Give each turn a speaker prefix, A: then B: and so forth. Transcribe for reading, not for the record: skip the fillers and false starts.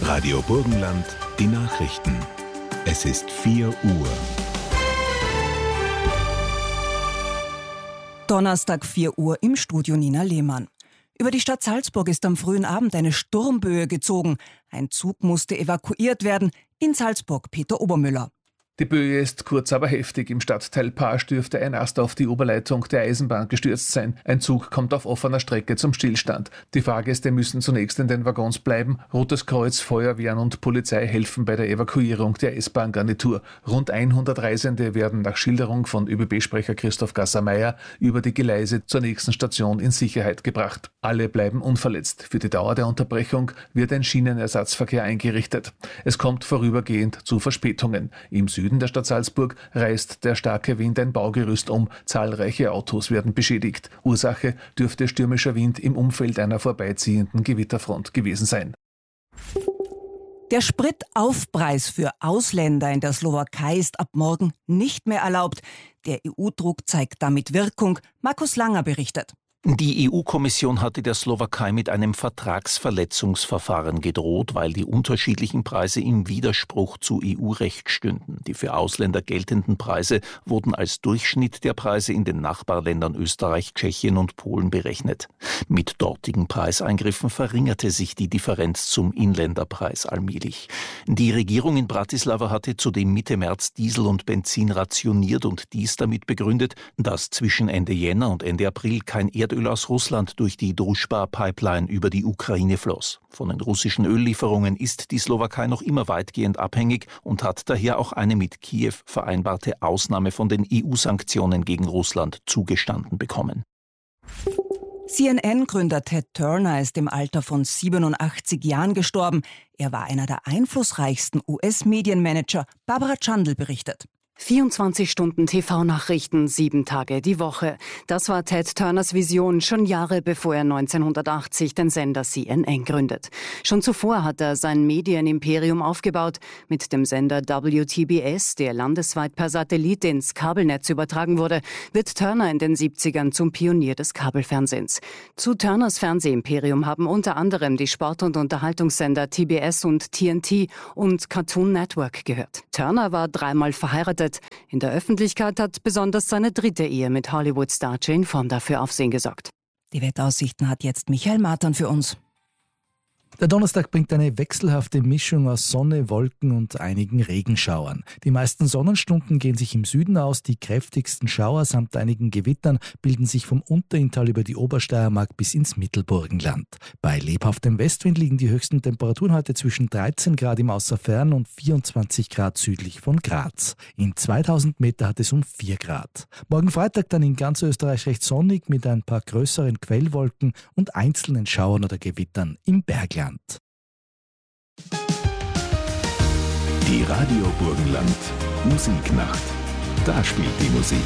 A: Radio Burgenland, die Nachrichten. Es ist 4 Uhr.
B: Donnerstag 4 Uhr im Studio Nina Lehmann. Über die Stadt Salzburg ist am frühen Abend eine Sturmböe gezogen. Ein Zug musste evakuiert werden. In Salzburg Peter Obermüller.
C: Die Böe ist kurz, aber heftig. Im Stadtteil Paar dürfte ein Ast auf die Oberleitung der Eisenbahn gestürzt sein. Ein Zug kommt auf offener Strecke zum Stillstand. Die Fahrgäste müssen zunächst in den Waggons bleiben. Rotes Kreuz, Feuerwehren und Polizei helfen bei der Evakuierung der S-Bahn-Garnitur. Rund 100 Reisende werden nach Schilderung von ÖBB-Sprecher Christoph Gasser-Meier über die Gleise zur nächsten Station in Sicherheit gebracht. Alle bleiben unverletzt. Für die Dauer der Unterbrechung wird ein Schienenersatzverkehr eingerichtet. Es kommt vorübergehend zu Verspätungen. Im Süden der Stadt Salzburg reißt der starke Wind ein Baugerüst um. Zahlreiche Autos werden beschädigt. Ursache dürfte stürmischer Wind im Umfeld einer vorbeiziehenden Gewitterfront gewesen sein.
B: Der Spritaufpreis für Ausländer in der Slowakei ist ab morgen nicht mehr erlaubt. Der EU-Druck zeigt damit Wirkung. Markus Langer berichtet.
D: Die EU-Kommission hatte der Slowakei mit einem Vertragsverletzungsverfahren gedroht, weil die unterschiedlichen Preise im Widerspruch zu EU-Recht stünden. Die für Ausländer geltenden Preise wurden als Durchschnitt der Preise in den Nachbarländern Österreich, Tschechien und Polen berechnet. Mit dortigen Preiseingriffen verringerte sich die Differenz zum Inländerpreis allmählich. Die Regierung in Bratislava hatte zudem Mitte März Diesel und Benzin rationiert und dies damit begründet, dass zwischen Ende Jänner und Ende April kein Erdöl aus Russland durch die Družba-Pipeline über die Ukraine floss. Von den russischen Öllieferungen ist die Slowakei noch immer weitgehend abhängig und hat daher auch eine mit Kiew vereinbarte Ausnahme von den EU-Sanktionen gegen Russland zugestanden bekommen.
B: CNN-Gründer Ted Turner ist im Alter von 87 Jahren gestorben. Er war einer der einflussreichsten US-Medienmanager. Barbara Chandl berichtet.
E: 24 Stunden TV-Nachrichten, 7 Tage die Woche. Das war Ted Turners Vision schon Jahre bevor er 1980 den Sender CNN gründet. Schon zuvor hat er sein Medienimperium aufgebaut. Mit dem Sender WTBS, der landesweit per Satellit ins Kabelnetz übertragen wurde, wird Turner in den 70ern zum Pionier des Kabelfernsehens. Zu Turners Fernsehimperium haben unter anderem die Sport- und Unterhaltungssender TBS und TNT und Cartoon Network gehört. Turner war 3-mal verheiratet. In der Öffentlichkeit hat besonders seine 3. Ehe mit Hollywood-Star Jane Fonda für Aufsehen gesorgt.
B: Die Wetteraussichten hat jetzt Michael Martin für uns.
F: Der Donnerstag bringt eine wechselhafte Mischung aus Sonne, Wolken und einigen Regenschauern. Die meisten Sonnenstunden gehen sich im Süden aus. Die kräftigsten Schauer samt einigen Gewittern bilden sich vom Unterinntal über die Obersteiermark bis ins Mittelburgenland. Bei lebhaftem Westwind liegen die höchsten Temperaturen heute zwischen 13 Grad im Außerfern und 24 Grad südlich von Graz. In 2000 Meter hat es um 4 Grad. Morgen Freitag dann in ganz Österreich recht sonnig mit ein paar größeren Quellwolken und einzelnen Schauern oder Gewittern im Bergland.
A: Die Radio Burgenland Musiknacht. Da spielt die Musik.